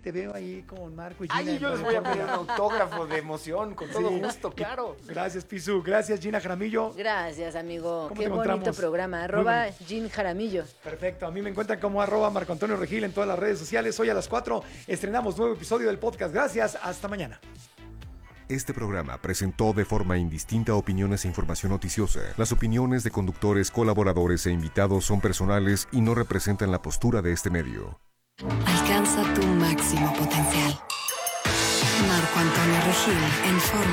te veo ahí con Marco y Gina. Ay, yo les voy a pedir un autógrafo de emoción, con todo gusto, claro. Gracias, Pisu. Gracias, Gina Jaramillo. Gracias, amigo. ¿Cómo Qué te encontramos? bonito programa. @Gin Jaramillo. Perfecto. A mí me encuentran como @Marco Antonio Regil en todas las redes sociales. Hoy a las 4 estrenamos nuevo episodio del podcast. Gracias. Hasta mañana. Este programa presentó de forma indistinta opiniones e información noticiosa. Las opiniones de conductores, colaboradores e invitados son personales y no representan la postura de este medio. Alcanza tu máximo potencial. Marco Antonio Regil en Forma.